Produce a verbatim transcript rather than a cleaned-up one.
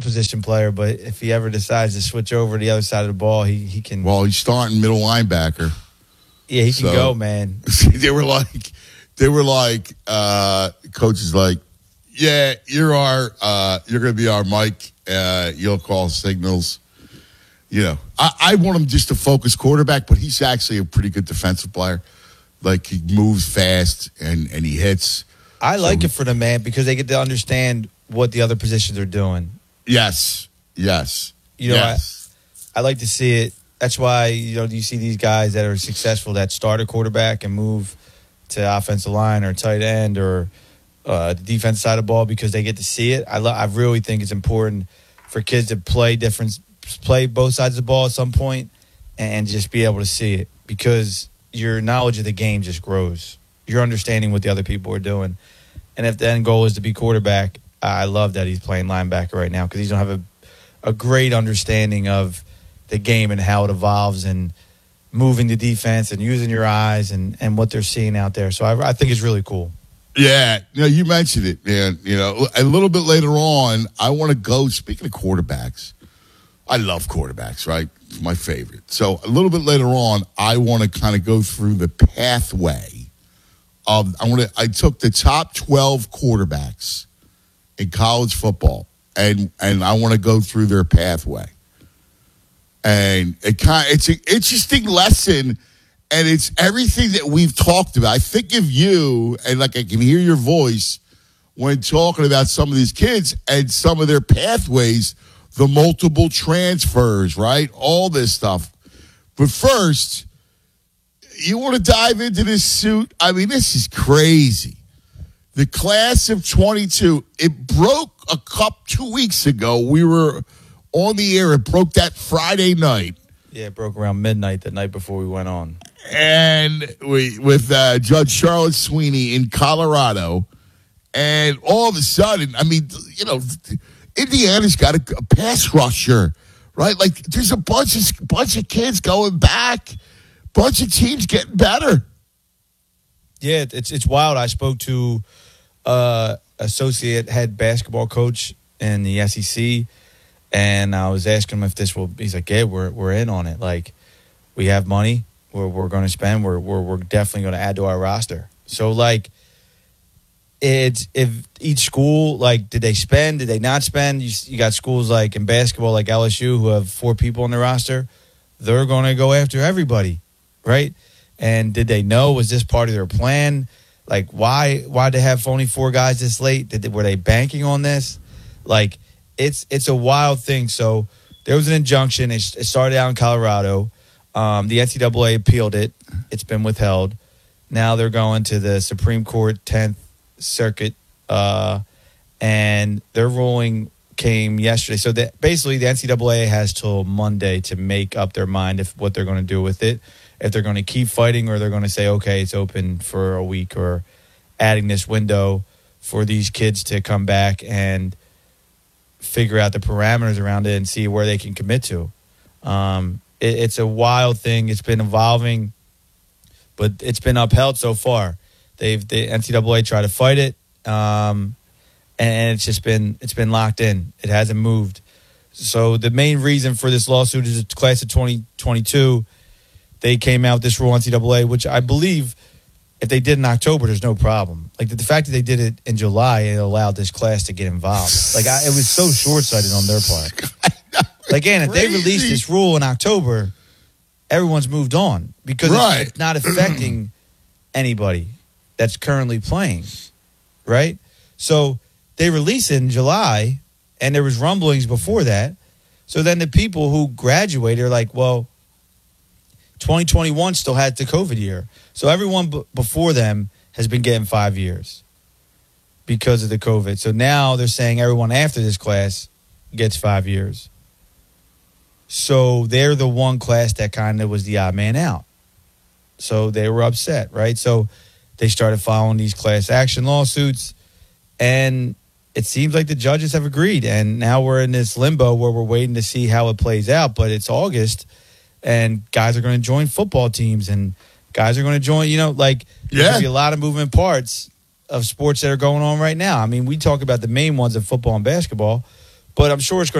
position player, but if he ever decides to switch over to the other side of the ball, he, he can. Well, he's starting middle linebacker. Yeah, he can so, go, man. They were like, they were like, uh, coach is like, yeah, you're our, uh, you're going to be our Mike. Uh, you'll call signals. You know, I, I want him just to focus quarterback, but he's actually a pretty good defensive player. Like, he moves fast and, and he hits. I so, like it for them, man, because they get to understand what the other positions are doing. Yes, yes. You know, yes. I, I like to see it. That's why, you know, you see these guys that are successful that start a quarterback and move to offensive line or tight end or uh, the defense side of the ball because they get to see it. I, lo- I really think it's important for kids to play different play both sides of the ball at some point and just be able to see it because your knowledge of the game just grows. You're understanding what the other people are doing. And if the end goal is to be quarterback, I love that he's playing linebacker right now because he's going to have a, a great understanding of the game and how it evolves and moving the defense and using your eyes and, and what they're seeing out there. So I, I think it's really cool. Yeah, you know, you mentioned it, man. You know, a little bit later on, I want to go, speaking of quarterbacks, I love quarterbacks, right? It's my favorite. So a little bit later on, I want to kind of go through the pathway of. I want to. I took the top twelve quarterbacks in college football, and and I want to go through their pathway. And it kind, it's an interesting lesson, and it's everything that we've talked about. I think of you, and like I can hear your voice when talking about some of these kids and some of their pathways. The multiple transfers, right? All this stuff. But first, you want to dive into this suit? I mean, this is crazy. The class of twenty-two, it broke a cup two weeks ago. We were on the air. It broke that Friday night. Yeah, it broke around midnight the night before we went on. And we with uh, Judge Charlotte Sweeney in Colorado. And all of a sudden, I mean, you know, Indiana's got a, a pass rusher, right? Like, there's a bunch of bunch of kids going back, bunch of teams getting better. Yeah, it's it's wild. I spoke to uh, associate head basketball coach in the S E C, and I was asking him if this will. He's like, "Yeah, we're we're in on it. Like, we have money. We're we're going to spend. We're we're we're definitely going to add to our roster." So, like. It's if each school, like, did they spend? Did they not spend? You, you got schools like in basketball, like L S U, who have four people on their roster. They're going to go after everybody, right? And did they know? Was this part of their plan? Like, why why did they have only four guys this late? Did they, were they banking on this? Like, it's it's a wild thing. So there was an injunction. It, it started out in Colorado. Um, the N C double A appealed it. It's been withheld. Now they're going to the Supreme Court, tenth Circuit, uh, and their ruling came yesterday. So that basically the N C double A has till Monday to make up their mind if what they're going to do with it, if they're going to keep fighting or they're going to say, okay, it's open for a week, or adding this window for these kids to come back and figure out the parameters around it and see where they can commit to. Um, it, it's a wild thing. It's been evolving, but it's been upheld so far. They've the N C double A tried to fight it, um, and it's just been it's been locked in. It hasn't moved. So the main reason for this lawsuit is the class of twenty twenty-two. They came out with this rule, N C double A, which I believe if they did in October, there's no problem. Like the, the fact that they did it in July, it allowed this class to get involved. Like I, it was so short-sighted on their part. Like again, if they released this rule in October, everyone's moved on because right. it's, it's not affecting anybody that's currently playing, right? So they released it in July, and there was rumblings before that. So then the people who graduated are like, well, twenty twenty-one still had the COVID year. So everyone b- before them has been getting five years because of the COVID. So now they're saying everyone after this class gets five years. So they're the one class that kind of was the odd man out. So they were upset, right? So they started filing these class action lawsuits, and it seems like the judges have agreed. And now we're in this limbo where we're waiting to see how it plays out. But it's August, and guys are going to join football teams, and guys are going to join, you know, like there's yeah. going to be a lot of moving parts of sports that are going on right now. I mean, we talk about the main ones of football and basketball, but I'm sure it's going